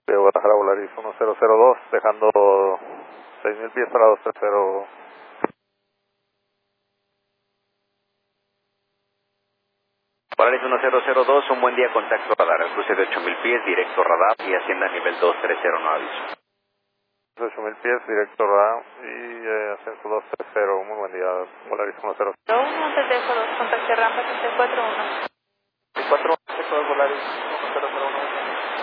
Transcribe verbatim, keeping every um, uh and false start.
de Guadalajara Volaris uno cero cero dos, dejando seis mil pies para dos tres cero. Volaris uno cero cero dos, un buen día, contacto radar, al cruce de ocho mil pies, directo radar y hacienda nivel dos tres cero, no aviso. ocho mil pies, directo radar y eh, ascenso dos tres cero, muy buen día, Volaris uno cero cero. uno, te dejo dos, contacte rampa treinta y cuatro uno. cuatro, Volaris uno cero cero uno.